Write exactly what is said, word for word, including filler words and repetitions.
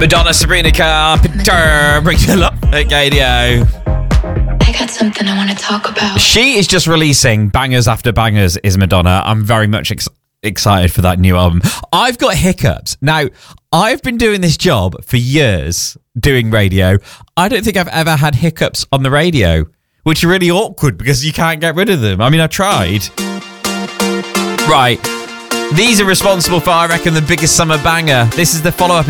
Madonna, Sabrina Carpenter, bring it up at Gadio. I got something I want to talk about. She is just releasing bangers after bangers, is Madonna. I'm very much ex- excited for that new album. I've got hiccups. Now, I've been doing this job for years, doing radio. I don't think I've ever had hiccups on the radio, which are really awkward because you can't get rid of them. I mean, I tried. Right. These are responsible for, I reckon, the biggest summer banger. This is the follow-up